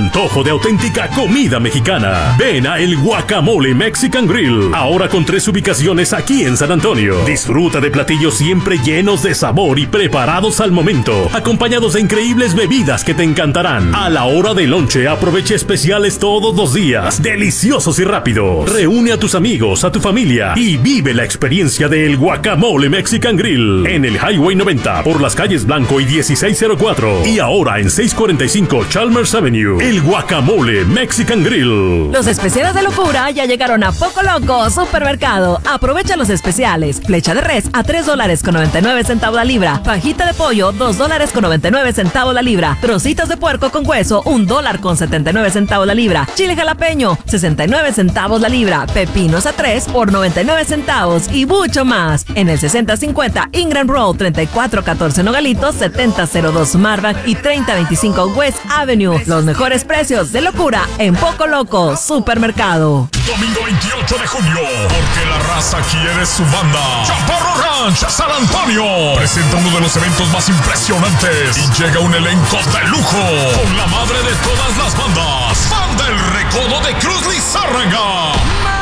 antojo de auténtica comida mexicana. Ven a El Guacamole Mexican Grill, ahora con 3 ubicaciones aquí en San Antonio. Disfruta de platillos siempre llenos de sabor y preparados al momento, acompañados de increíbles bebidas que te encantarán. A la hora del lonche, aprovecha especiales todos los días, deliciosos y rápidos. Reúne a tus amigos, a tu familia y vive la experiencia del Guacamole Mexican Grill en el Highway 90 por las calles Blanco y 1604 y ahora en 645 Chalmers Avenue. El Guacamole Mexican Grill. Los especiales de locura ya llegaron a Poco Loco Supermercado. Aprovecha los especiales. Flecha de res a $3.99 la libra. Fajita de pollo $2.99 la libra. Trocitos de puerco con hueso $1.79 la libra. Chile jalapeño 69 centavos la libra. Pepinos a 3 por 99 centavos y mucho más. En el 6050 Ingram Road, 3414 Nogalitos, 7002 Marvac y 3025 West Avenue. Los mejores precios de locura en Poco Loco Supermercado. Domingo 28 de junio, porque la raza quiere su banda. Chaparro Ranch San Antonio presenta uno de los eventos más impresionantes y llega un elenco de lujo con la madre de todas las bandas, Banda El Recodo de Cruz Lizárraga.